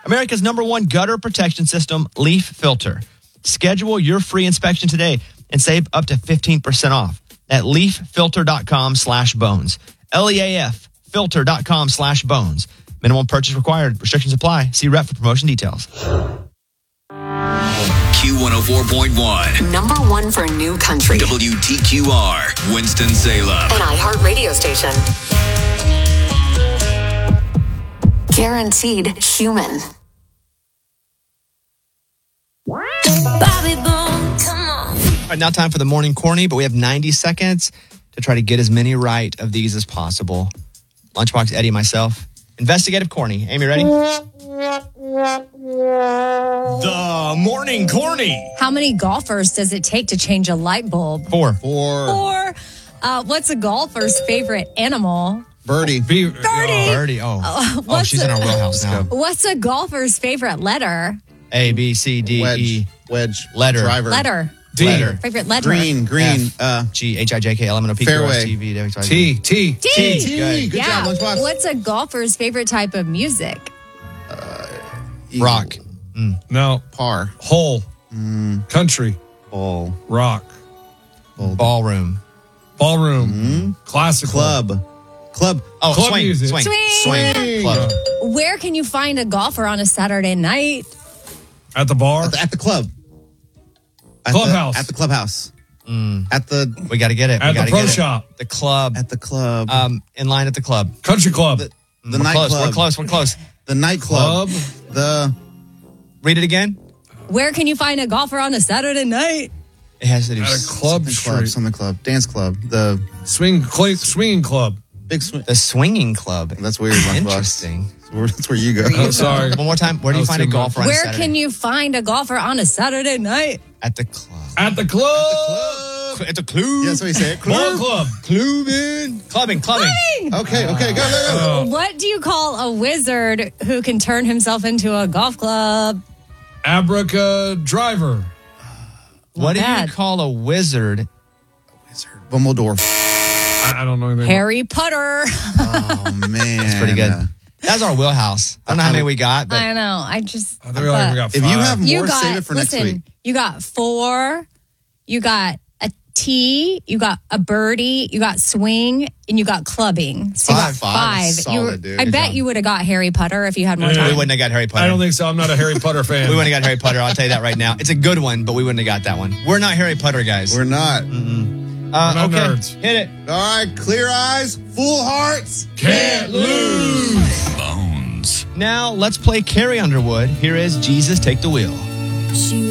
America's #1 gutter protection system, Leaf Filter. Schedule your free inspection today and save up to 15% off at leaffilter.com/bones. LEAF filter.com/bones. Minimum purchase required. Restrictions apply. See rep for promotion details. Q104.1. #1 for new country. WTQR, Winston-Salem. An iHeart radio station. Guaranteed human. Bobby Bone, come on. All right, now time for the morning corny, but we have 90 seconds to try to get as many right of these as possible. Lunchbox, Eddie, myself. Investigative corny. Amy, ready? The morning corny. How many golfers does it take to change a light bulb? 4. Or what's a golfer's favorite animal? Birdie. Birdie. Oh, she's in our wheelhouse now. What's a golfer's favorite letter? A, B, C, D, E. Wedge. Letter. Driver. Letter. D. Letter. Favorite letter. Green. F, G, H, I, J, K, L, M, N, O, P, Q, R, S, T, V, W, X, Y, Z. T. Good job, Lunchbox. What's a golfer's favorite type of music? Rock. No. Par. Hole. Country. Ball. Rock. Ballroom. Ballroom. Classical. Club. Oh, Club swing. music. Swing. Club. Where can you find a golfer on a Saturday night? At the bar. At the club. Clubhouse. At the clubhouse. At the We got to get it. At the pro shop. The club. At the club. In line at the club. Country club. The We're nightclub. close. We're close. The nightclub. Club. Read it again. Where can you find a golfer on a Saturday night? It has to do At a club street. Something club. Dance club. The Swinging club. big swing. the swinging club. That's weird, Lunchbox. Interesting. That's where you go. Oh, sorry. One more time. Where do you find a golfer on a Where Saturday? can you find a golfer on a Saturday night? At the club. At the club. At the club. Yeah, that's what you say. Ball club. Clubbing. Okay, go. What do you call a wizard who can turn himself into a golf club? Abracadabra. What do bad. you call a wizard? Bumbledore. I don't know anything. Harry Potter. Oh, man. That's pretty good. That's our wheelhouse. I don't know how many we got, but I know. I think we only got 5. If you have more, You got, save it for next week. You got 4, you got a T, you got a birdie, you got swing, and you got clubbing. So you got 5. Solid, dude. I Good bet job. you would have got Harry Potter if you had more we time. wouldn't have got Harry Potter. I don't think so. I'm not a Harry Potter fan. We wouldn't have got Harry Potter. I'll tell you that right now. It's a good one, but we wouldn't have got that one. We're not Harry Potter guys. We're not. not okay. nerds. Hit it. All right, clear eyes, full hearts. Can't lose. Bones. Now let's play Carrie Underwood. Here is Jesus Take the Wheel. She